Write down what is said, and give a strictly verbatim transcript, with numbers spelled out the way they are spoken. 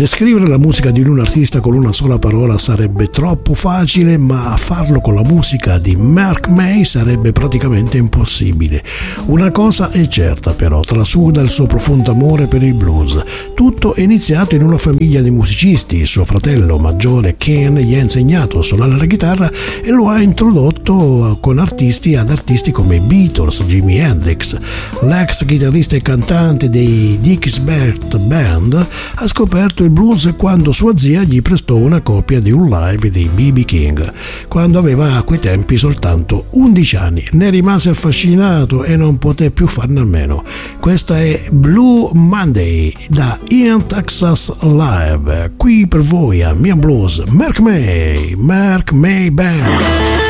Descrivere la musica di un artista con una sola parola sarebbe troppo facile, ma farlo con la musica di Mark May sarebbe praticamente impossibile. Una cosa è certa però, trasuda il suo profondo amore per il blues. Tutto è iniziato in una famiglia di musicisti. Suo fratello maggiore Ken gli ha insegnato a suonare la chitarra e lo ha introdotto con artisti ad artisti come i Beatles, Jimi Hendrix. L'ex chitarrista e cantante dei Dixieland Band ha scoperto il blues quando sua zia gli prestò una copia di un live dei B B King, quando aveva a quei tempi soltanto undici anni. Ne rimase affascinato e non poté più farne a meno. Questa è Blue Monday da In Texas Live, qui per voi a Mian Blues, Mark May, Mark May Band.